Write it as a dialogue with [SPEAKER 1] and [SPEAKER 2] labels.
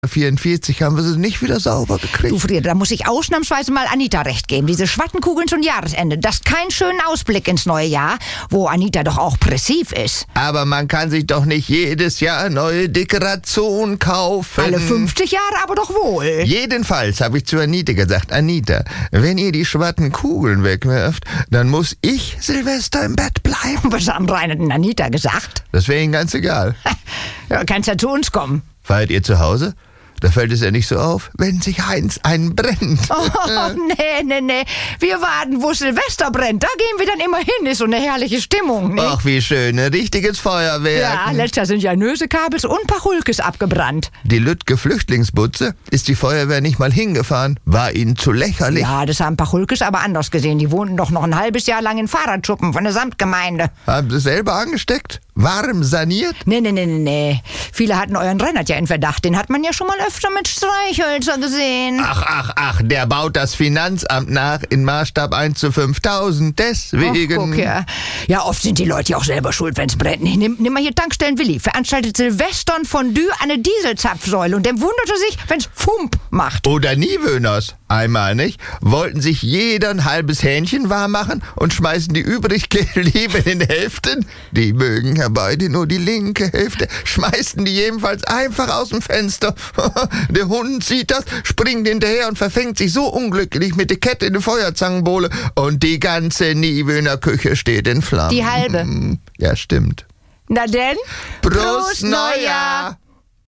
[SPEAKER 1] 44 haben wir sie nicht wieder sauber gekriegt.
[SPEAKER 2] Du Frieda, da muss ich ausnahmsweise mal Anita recht geben. Diese Schwattenkugeln zum Jahresende, das ist kein schöner Ausblick ins neue Jahr, wo Anita doch auch pressiv ist.
[SPEAKER 1] Aber man kann sich doch nicht jedes Jahr neue Dekoration kaufen.
[SPEAKER 2] Alle 50 Jahre aber doch wohl.
[SPEAKER 1] Jedenfalls habe ich zu Anita gesagt, Anita, wenn ihr die Schwattenkugeln wegwerft, dann muss ich Silvester im Bett bleiben.
[SPEAKER 2] Was haben Reinhard und Anita gesagt?
[SPEAKER 1] Das wäre ihnen ganz egal.
[SPEAKER 2] Ja, kannst ja zu uns kommen.
[SPEAKER 1] Feiert ihr zu Hause? Da fällt es ja nicht so auf, wenn sich Heinz einen brennt.
[SPEAKER 2] Oh, nee. Wir warten, wo Silvester brennt. Da gehen wir dann immer hin. Ist so eine herrliche Stimmung, ne?
[SPEAKER 1] Ach, wie schön, ein richtiges Feuerwerk.
[SPEAKER 2] Ja, letztes Jahr sind ja Nösekabels und Pachulkes abgebrannt.
[SPEAKER 1] Die Lütke Flüchtlingsbutze ist die Feuerwehr nicht mal hingefahren. War ihnen zu lächerlich.
[SPEAKER 2] Ja, das haben Pachulkes aber anders gesehen. Die wohnten doch noch ein halbes Jahr lang in Fahrradschuppen von der Samtgemeinde.
[SPEAKER 1] Haben sie selber angesteckt? Warm saniert?
[SPEAKER 2] Nee. Viele hatten euren Reinhard ja in Verdacht. Den hat man ja schon mal öfter mit Streichhölzer gesehen.
[SPEAKER 1] Ach, der baut das Finanzamt nach in Maßstab 1:5000. Deswegen.
[SPEAKER 2] Ach, guck her. Ja, oft sind die Leute ja auch selber schuld, wenn's brennt. Nimm mal hier Tankstellen Willi. Veranstaltet Silvester ein Fondue an eine Dieselzapfsäule und der wunderte sich, wenn's Fump macht.
[SPEAKER 1] Oder Niewöhners. Einmal, nicht? Wollten sich jeder ein halbes Hähnchen warm machen und schmeißen die übrig gebliebenen in Hälften. Die mögen ja beide nur die linke Hälfte. Schmeißen die jedenfalls einfach aus dem Fenster. Der Hund sieht das, springt hinterher und verfängt sich so unglücklich mit der Kette in die Feuerzangenbowle. Und die ganze Niewöhner Küche steht in Flammen.
[SPEAKER 2] Die halbe.
[SPEAKER 1] Ja, stimmt.
[SPEAKER 2] Na denn?
[SPEAKER 1] Prost Neujahr!